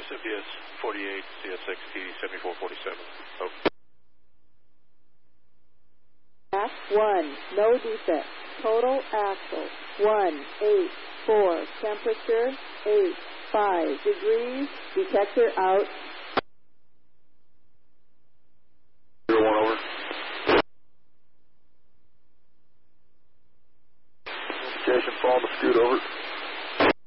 SFDS 48, CSXT 7447. Over. Max 1, no defect. Total axle 184. Temperature 85 degrees. Detector out. 01 over. Indication fall to scoot over.